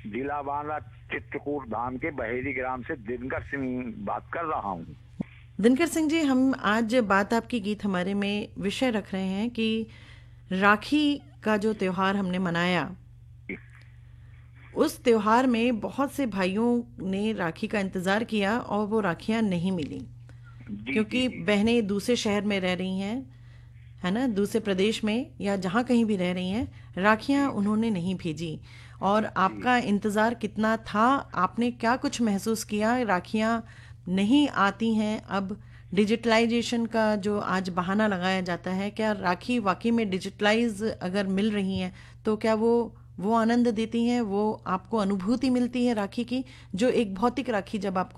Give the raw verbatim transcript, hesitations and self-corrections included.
जिला बांदा चित्रकूट धाम के बहेरी ग्राम से दिनकर सिंह बात कर रहा हूँ। दिनकर सिंह जी, हम आज बात आपकी गीत हमारे में विषय रख रहे हैं कि राखी का जो त्योहार हमने मनाया, उस त्योहार में बहुत से भाइयों ने राखी का इंतज़ार किया और वो राखियां नहीं मिली, जी जी क्योंकि जी। बहनें दूसरे शहर में रह रही हैं, है ना, दूसरे प्रदेश में या जहाँ कहीं भी रह रही हैं, राखियां जी उन्होंने नहीं भेजी। और जी आपका इंतज़ार कितना था, आपने क्या कुछ महसूस किया? राखियां नहीं आती हैं अब। डिजिटलाइजेशन का जो आज बहाना लगाया जाता है, क्या राखी वाकई में डिजिटलाइज अगर मिल रही हैं तो क्या वो वो आनंद देती हैं, वो आपको अनुभूति मिलती है राखी की, जो एक भौतिक राखी जब आपको